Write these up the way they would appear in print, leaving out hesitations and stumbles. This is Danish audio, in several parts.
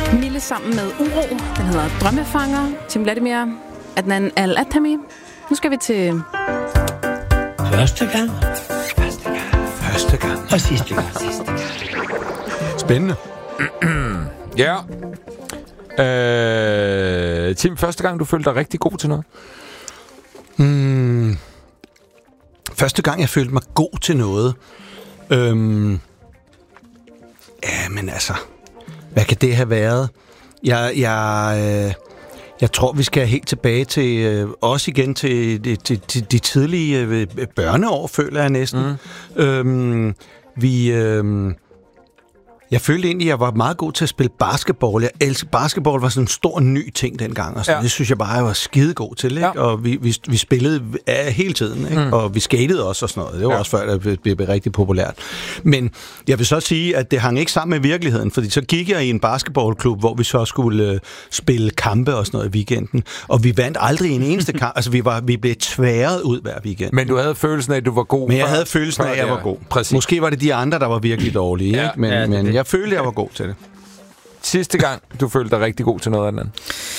Mille sammen med Uro. Den hedder Drømmefanger. Tim Vladimir, Adnan Al-Attami. Nu skal vi til... Første gang og sidste gang. Spændende. Ja. Tim, første gang, du følte dig rigtig god til noget? Første gang, jeg følte mig god til noget. Ja, men altså... Hvad kan det have været? Jeg tror, vi skal helt tilbage til... også igen til de tidlige børneår, føler jeg næsten. Jeg følte egentlig, at jeg var meget god til at spille basketball. Jeg elsker basketball, var sådan en stor ny ting dengang. Og det synes jeg bare, jeg var skidegod til. Ikke? Ja. Og vi spillede hele tiden. Ikke? Og vi skatede også og sådan noget. Det var også før, det blev rigtig populært. Men jeg vil så sige, at det hang ikke sammen med virkeligheden. Fordi så gik jeg i en basketballklub, hvor vi så skulle spille kampe og sådan noget i weekenden. Og vi vandt aldrig en eneste kamp. Altså, vi blev tværet ud hver weekend. Men du havde følelsen af, at du var god? Men jeg havde følelsen af, at jeg var god. Præcis. Måske var det de andre, der var virkelig dårlige. Ikke? Men jeg følte, jeg var god til det. Sidste gang, du følte dig rigtig god til noget andet?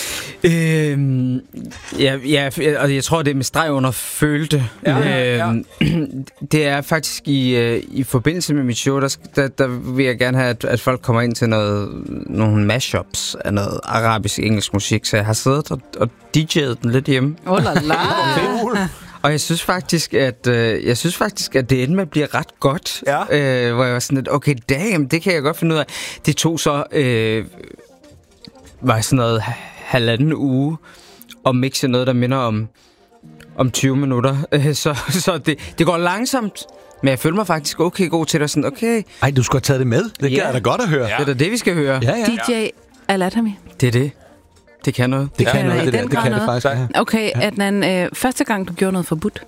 Og jeg tror, det er med streg under følte. Det er faktisk i forbindelse med mit show, der vil jeg gerne have, at folk kommer ind til nogle mashups af noget arabisk-engelsk musik, så jeg har siddet og DJ'et den lidt hjemme. Oh la la. Og jeg synes faktisk, at det endte med at blive ret godt. Ja. Hvor jeg var sådan lidt, okay, damn, det kan jeg godt finde ud af. Det tog så, var sådan noget 1,5 uge, og mixe noget, der minder om 20 minutter. Så det går langsomt, men jeg føler mig faktisk okay god til det. Sådan, okay. Ej, du skulle have taget det med. Det kan jeg da godt at høre. Ja. Det er da det, vi skal høre. Ja. DJ Al-Attami. Det er det. Det kan noget. Det kan noget, det der. Det kan det faktisk. Ja. Okay, Adnan, første gang du gjorde noget forbudt?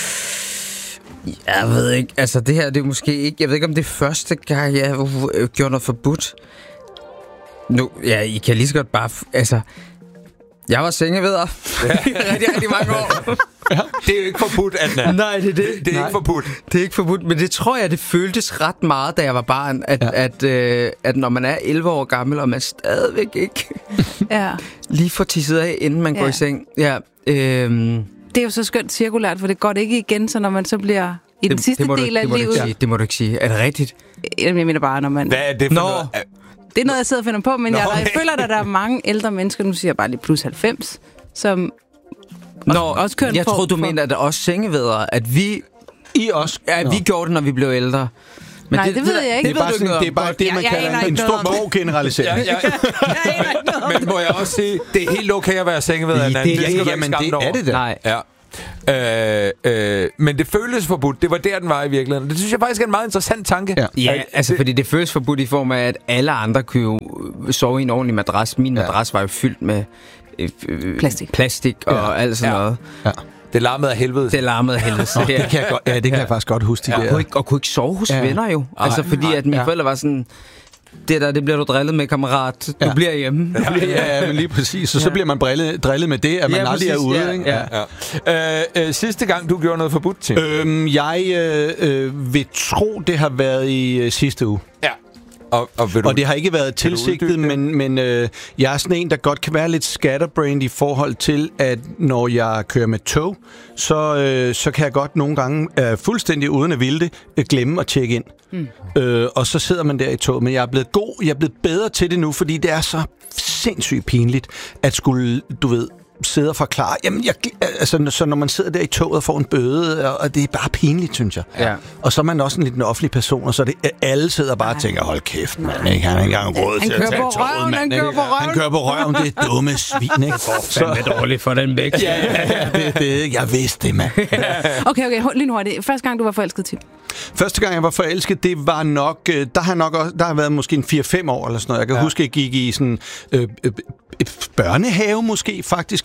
Jeg ved ikke. Altså, det her, det er måske ikke... Jeg ved ikke, om det er første gang, jeg gjorde noget forbudt. Nu, ja, I kan lige så godt bare... Altså, jeg var sengeveder rigtig mange år. Ja. Det er jo ikke forbudt, Adnan. Nej, det er det. Det er ikke forbudt. Det er ikke forbudt, men det tror jeg, det føltes ret meget, da jeg var barn, at når man er 11 år gammel, og man stadigvæk ikke lige får tisset af, inden man går i seng. Ja, det er jo så skønt cirkulært, for det går det ikke igen, så når man så bliver i den sidste del af livet. Det må du ikke sige. Er det rigtigt? Jeg mener bare, når man... Hvad er det for noget? Det er noget, jeg sidder og finder på, men jeg føler, at der er mange ældre mennesker, nu siger jeg bare lige plus 90, som også kører jeg troede, du mente, at der også sengevedere, at vi... vi gjorde det, når vi blev ældre. Men nej, det ved jeg ikke. Det er bare det, man kalder en stor grov generalisering. Men må jeg også sige, det er helt okay at være sengeveder. Jamen, det er det da. Nej. Ja. Men det føles forbudt. Det var der, den var i virkeligheden. Det synes jeg faktisk er en meget interessant tanke. Ja, altså fordi det føles forbudt i form af, at alle andre kunne jo sove i en ordentlig madras. Min madras var jo fyldt med plastik og alt sådan noget. Ja. Det larmede af helvede. Det larmede af helvede. Det kan jeg faktisk godt huske. Og kunne ikke sove hos venner jo. Altså fordi at mine forældre var sådan... Det bliver du drillet med, kammerat. Du bliver hjemme. Ja, men lige præcis. Så bliver man drillet med det, at man aldrig er ude. Ikke? Sidste gang, du gjorde noget forbudt, Tim? Jeg vil tro, det har været i sidste uge. Ja. Og det har ikke været tilsigtet, men jeg er sådan en, der godt kan være lidt scatterbrained i forhold til, at når jeg kører med tog, så kan jeg godt nogle gange fuldstændig uden at ville det, glemme at tjekke ind. Og så sidder man der i toget. Men jeg er blevet bedre til det nu, fordi det er så sindssygt pinligt, at skulle, du ved, sidde og forklare. Jamen, så når man sidder der i toget og får en bøde, og det er bare pinligt, synes jeg. Ja. Og så er man også en lidt offentlig person, og så er det, alle sidder bare og tænker, hold kæft, mand, ikke? Han har ikke engang råd til at tage toget, mand. Han kører på røven, det er dumme svin, ikke? Så er dårligt for den væk. Jeg vidste det, mand. Okay, lige nu er det første gang, du var forelsket, Tim. Første gang, jeg var forelsket, det var nok... Der har været måske en 4-5 år eller sådan noget. Jeg kan huske, jeg gik i sådan børnehave måske, faktisk.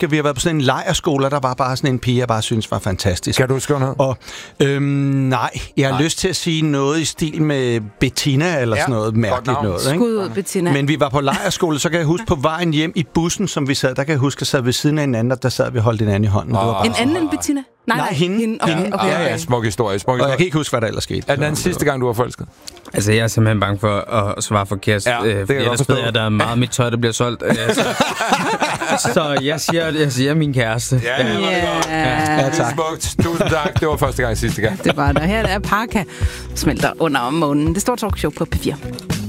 huske, at vi har været på sådan en lejrskole, og der var bare sådan en pige, jeg bare synes var fantastisk. Kan du huske noget? Og nej, jeg har lyst til at sige noget i stil med Bettina, eller sådan noget mærkeligt noget. Ikke? Skud Bettina. Men vi var på lejrskole, så kan jeg huske på vejen hjem i bussen, som vi sad, der kan jeg huske, at sad ved siden af en anden, og der sad vi og holdt hinanden i hånden. En anden end Bettina? Nej, hende. Okay. Ja, smuk historie. Og jeg kan ikke huske, hvad der ellers skete. Er den sidste gang, du var forelsket? Altså, jeg er simpelthen bange for at svare forkert. Fordi ellers ved jeg, at der er meget mit tøj, der bliver solgt. Så jeg siger min kæreste. Ja, tak. Smukt. Tusind tak. Det var første gang, sidste gang. Det var der. Her er Parka smelter under om månen. Det står talkshow på P4.